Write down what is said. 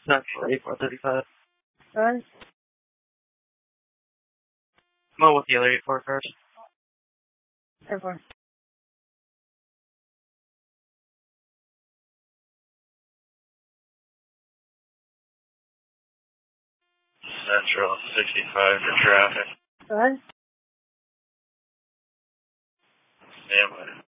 Central 8435. Alright. Come on with the other 84 cars. Airport. Central 65 for traffic. Alright. Stand by.